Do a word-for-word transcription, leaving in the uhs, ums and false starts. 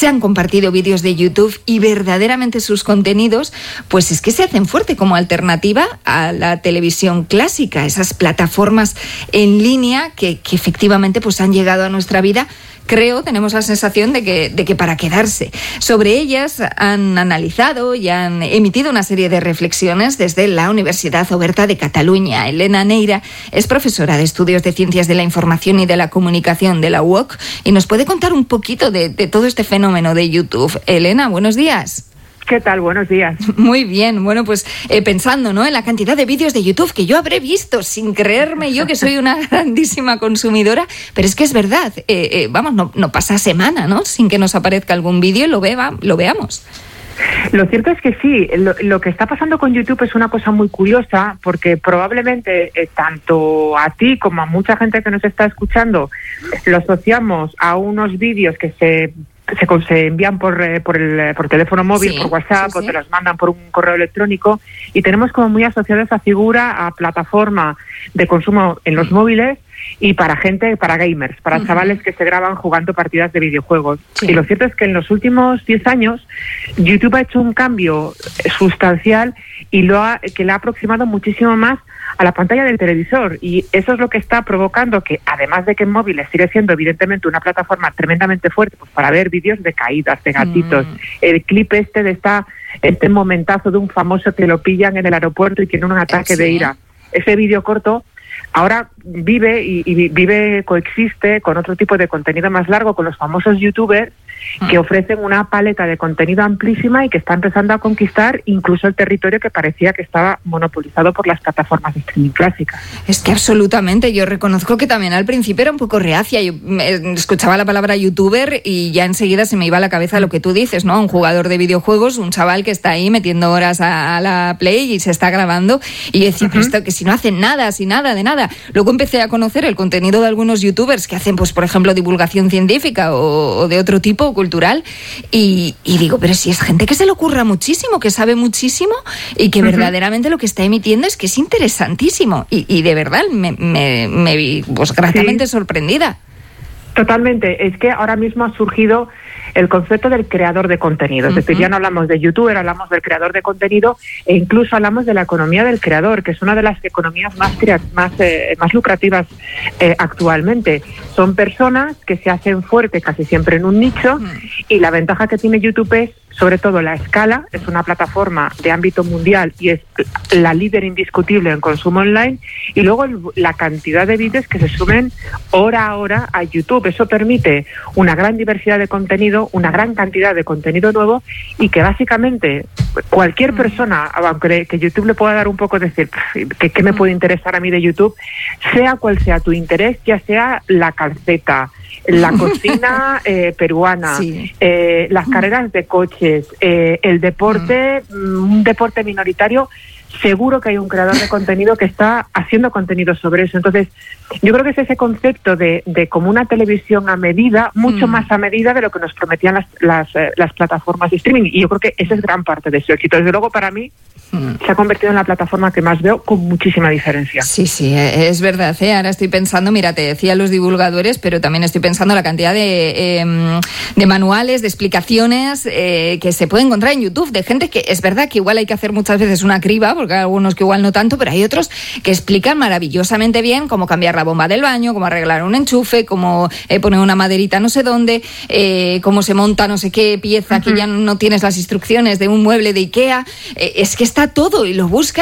se han compartido vídeos de YouTube y verdaderamente sus contenidos, pues es que se hacen fuerte como alternativa a la televisión clásica, esas plataformas en línea que, que efectivamente pues han llegado a nuestra vida. Creo, tenemos la sensación de que, de que para quedarse. Sobre ellas han analizado y han emitido una serie de reflexiones desde la Universidad Oberta de Cataluña. Elena Neira es profesora de Estudios de Ciencias de la Información y de la Comunicación de la U O C y nos puede contar un poquito de, de todo este fenómeno de YouTube. Elena, buenos días. ¿Qué tal? Buenos días. Muy bien. Bueno, pues eh, pensando, ¿no?, en la cantidad de vídeos de YouTube que yo habré visto sin creerme yo que soy una grandísima consumidora, pero es que es verdad. Eh, eh, vamos, no, no pasa semana, ¿no?, sin que nos aparezca algún vídeo y lo, vea, lo veamos. Lo cierto es que sí, lo, lo que está pasando con YouTube es una cosa muy curiosa, porque probablemente eh, tanto a ti como a mucha gente que nos está escuchando lo asociamos a unos vídeos que se... Se, se envían por, eh, por, el, por teléfono móvil, sí, por WhatsApp, sí, sí. o te los mandan por un correo electrónico, y tenemos como muy asociada esa figura a plataforma de consumo en los móviles y para gente, para gamers, para uh-huh. chavales que se graban jugando partidas de videojuegos. Sí. Y lo cierto es que en los últimos diez años YouTube ha hecho un cambio sustancial y lo ha, que le ha aproximado muchísimo más a la pantalla del televisor, y eso es lo que está provocando que, además de que en móviles sigue siendo evidentemente una plataforma tremendamente fuerte pues para ver vídeos de caídas, de gatitos, mm. el clip este de esta este momentazo de un famoso que lo pillan en el aeropuerto y tiene un ataque ¿Sí? de ira, ese vídeo corto ahora vive y, y vive, coexiste con otro tipo de contenido más largo, con los famosos youtubers que ofrecen una paleta de contenido amplísima y que está empezando a conquistar incluso el territorio que parecía que estaba monopolizado por las plataformas de streaming clásicas. Es que absolutamente, yo reconozco que también al principio era un poco reacia, yo escuchaba la palabra youtuber y ya enseguida se me iba a la cabeza lo que tú dices, ¿no? Un jugador de videojuegos, un chaval que está ahí metiendo horas a, a la Play y se está grabando, y yo decía, uh-huh. pero esto, que si no hacen nada, así nada, de nada. Luego empecé a conocer el contenido de algunos youtubers que hacen, pues por ejemplo, divulgación científica o, o de otro tipo, cultural, y, y digo, pero si es gente que se le ocurra muchísimo, que sabe muchísimo y que uh-huh. verdaderamente lo que está emitiendo es que es interesantísimo, y, y de verdad me, me, me vi pues gratamente sí. sorprendida. Totalmente, es que ahora mismo ha surgido el concepto del creador de contenido, es uh-huh. decir, ya no hablamos de youtuber, hablamos del creador de contenido, e incluso hablamos de la economía del creador, que es una de las economías más más, eh, más lucrativas eh, actualmente. Son personas que se hacen fuerte casi siempre en un nicho, uh-huh. y la ventaja que tiene YouTube es sobre todo la escala, es una plataforma de ámbito mundial y es la líder indiscutible en consumo online, y luego el, la cantidad de vídeos que se suben hora a hora a YouTube. Eso permite una gran diversidad de contenido, una gran cantidad de contenido nuevo, y que básicamente cualquier persona, aunque que YouTube le pueda dar un poco de decir ¿qué, qué me puede interesar a mí de YouTube? Sea cual sea tu interés, ya sea la calceta, la cocina eh, peruana, sí. eh, las carreras de coches, eh, el deporte, mm. un deporte minoritario, seguro que hay un creador de contenido que está haciendo contenido sobre eso. Entonces, yo creo que es ese concepto de, de como una televisión a medida, mucho mm. más a medida de lo que nos prometían las, las, eh, las plataformas de streaming. Y yo creo que esa es gran parte de su éxito. Desde luego, para mí, mm. se ha convertido en la plataforma que más veo con muchísima diferencia. Sí, sí, es verdad. ¿eh? Ahora estoy pensando, mira, te decía los divulgadores, pero también estoy pensando la cantidad de, eh, de manuales, de explicaciones eh, que se puede encontrar en YouTube, de gente que es verdad que igual hay que hacer muchas veces una criba, porque hay algunos que igual no tanto, pero hay otros que explican maravillosamente bien cómo cambiar la bomba del baño, cómo arreglar un enchufe, cómo eh, poner una maderita no sé dónde, eh, cómo se monta no sé qué pieza, uh-huh. que ya no tienes las instrucciones de un mueble de IKEA. Eh, es que está todo y lo buscas